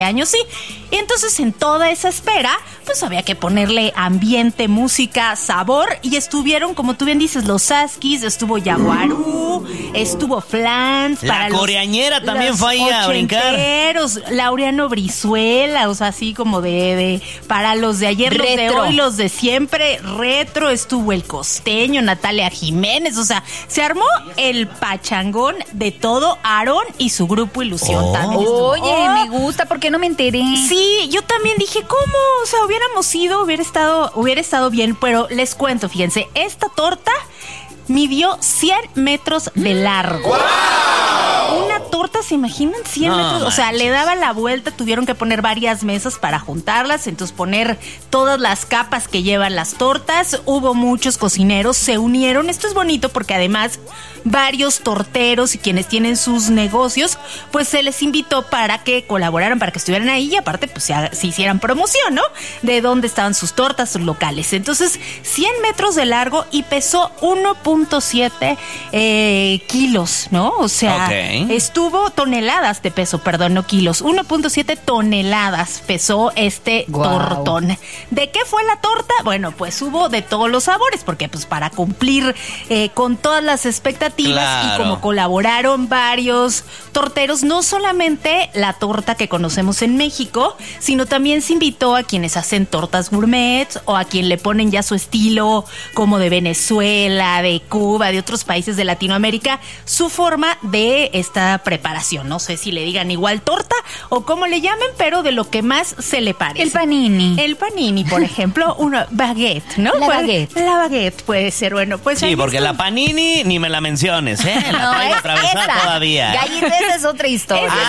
años, sí. Y entonces en toda esa espera, pues había que ponerle ambiente, música, sabor, y estuvieron, como tú bien dices, los Saskis, estuvo Yaguarú, estuvo Flans, la coreañera también fue ahí a brincar. Laureano Brizuela, o sea, así como de para los de ayer, retro. Los de hoy, los de siempre, retro, estuvo el Costeño, Natalia Jiménez, o sea, se armó el pachangón de todo. Aarón y su grupo Ilusión también estuvo. Oye, me gusta, ¿por qué no me enteré? Sí, yo también dije, ¿cómo? O sea, hubiéramos ido, hubiera estado bien, pero les cuento, fíjense, esta torta midió 100 metros de largo. ¡Wow! Una torta, ¿se imaginan? 100 metros. O sea, le daba la vuelta, tuvieron que poner varias mesas para juntarlas, entonces poner todas las capas que llevan las tortas. Hubo muchos cocineros, se unieron. Esto es bonito porque además varios torteros y quienes tienen sus negocios, pues se les invitó para que colaboraran, para que estuvieran ahí y aparte pues se hicieran promoción, ¿no? De dónde estaban sus tortas, sus locales. Entonces, 100 metros de largo y pesó 1.7 kilos, ¿no? O sea, estuvo toneladas de peso, perdón, no kilos. 1.7 toneladas pesó este tortón. ¿De qué fue la torta? Bueno, pues hubo de todos los sabores, porque pues para cumplir con todas las expectativas, claro. Y como colaboraron varios torteros, no solamente la torta que conocemos en México, sino también se invitó a quienes hacen tortas gourmet o a quien le ponen ya su estilo como de Venezuela, de Cuba, de otros países de Latinoamérica, su forma de esta preparación. No sé si le digan igual torta o cómo le llamen, pero de lo que más se le parece. El panini. El panini, por ejemplo, una baguette, ¿no? La baguette. La baguette puede ser, bueno, pues... Sí, porque la panini ni me la menciones, ¿eh? La traigo atravesada todavía. Gallita, esa es otra historia. Esa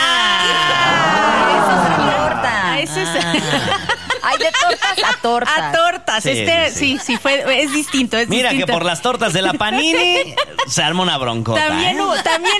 es otra torta. Esa es... Hay de tortas a tortas. A tortas. Sí, es distinto. Mira distinto. que por las tortas de la panini se arma una broncota. También hubo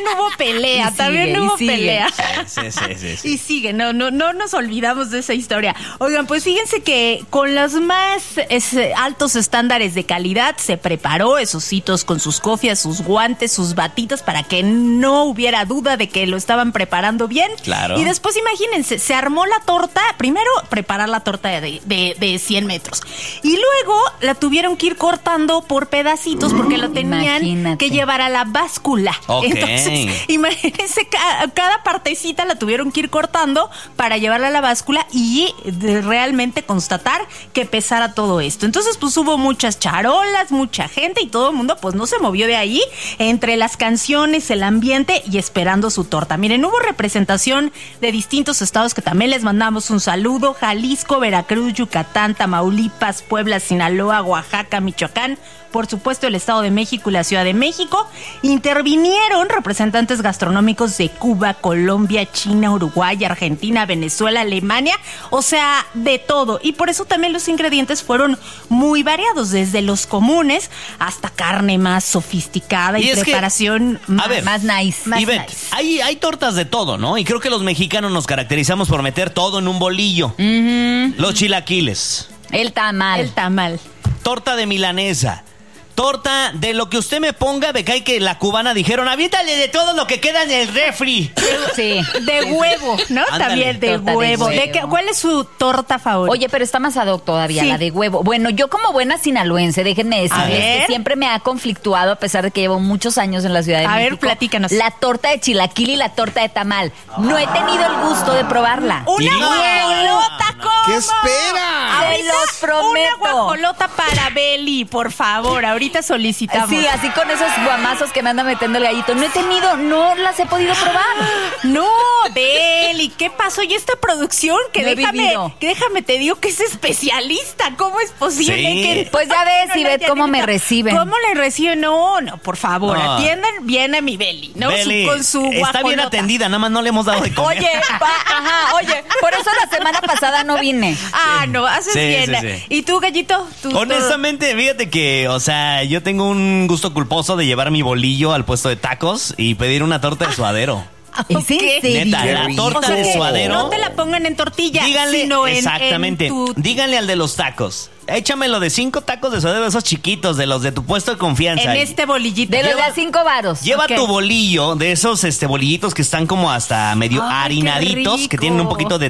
pelea. Pelea. Sí. Y sigue, no nos olvidamos de esa historia. Oigan, pues fíjense que con los más altos estándares de calidad se preparó esos hitos con sus cofias, sus guantes, sus batitas para que no hubiera duda de que lo estaban preparando bien. Claro. Y después, imagínense, se armó la torta. Primero, preparar la torta de 100 metros. Y luego la tuvieron que ir cortando por pedacitos porque lo tenían que llevar a la báscula. Okay. Entonces, imagínense, cada partecita la tuvieron que ir cortando para llevarla a la báscula y realmente constatar que pesara todo esto. Entonces, pues hubo muchas charolas, mucha gente y todo el mundo pues no se movió de ahí entre las canciones, el ambiente y esperando su torta. Miren, hubo representación de distintos estados que también les mandamos un saludo: Jalisco, Veracruz, Yucatán, Tamaulipas, Puebla, Sinaloa, Oaxaca, Michoacán, por supuesto el Estado de México y la Ciudad de México. Intervinieron representantes gastronómicos de Cuba, Colombia, China, Uruguay, Argentina, Venezuela, Alemania, o sea, de todo. Y por eso también los ingredientes fueron muy variados, desde los comunes hasta carne más sofisticada y preparación más nice. Hay tortas de todo, ¿no? Y creo que los mexicanos nos caracterizamos por meter todo en un bolillo. Los chilaquiles. El tamal. Torta de milanesa. Torta de lo que usted me ponga, me cae que la cubana dijeron, aviéntale de todo lo que queda en el refri. Sí, de huevo, ¿no? Ándale. También de huevo. ¿Cuál es su torta favorita? Oye, pero está más ad hoc todavía, la de huevo. Bueno, yo como buena sinaloense, déjenme decirles que siempre me ha conflictuado, a pesar de que llevo muchos años en la Ciudad de México. A ver, platícanos. La torta de chilaquil y la torta de tamal. No he tenido el gusto de probarla. ¡Una guajolota! ¿Cómo? ¿Qué espera? Se los prometo. Una guajolota para Beli, por favor. Ahorita solicitamos. Sí, así con esos guamazos que me andan metiendo el gallito. No las he podido probar. No, Beli, ¿qué pasó? Y esta producción que déjame te digo que es especialista. ¿Cómo es posible que pues ya ves, Ivette, cómo me reciben? ¿Cómo le reciben? No, por favor, atiendan bien a mi Beli, ¿no? Beli, con su guajolota. Está bien atendida, nada más no le hemos dado de comer. Oye, por eso la semana pasada no vine. No, haces bien. Sí. ¿Y tú, gallito? Honestamente, fíjate que, o sea, yo tengo un gusto culposo de llevar mi bolillo al puesto de tacos y pedir una torta de suadero. ¿Es en Ok. serio? Neta, la torta O sea de que suadero. no te la pongan en tortilla, Díganle, sino exactamente. en tu... Díganle al de los tacos. Échamelo de 5 tacos de suadero, esos chiquitos, de los de tu puesto de confianza. En este bolillito. De los de a 5 varos. Lleva Ok. tu bolillo, de esos bolillitos que están como hasta medio Ay, qué harinaditos, que rico. tienen un poquito de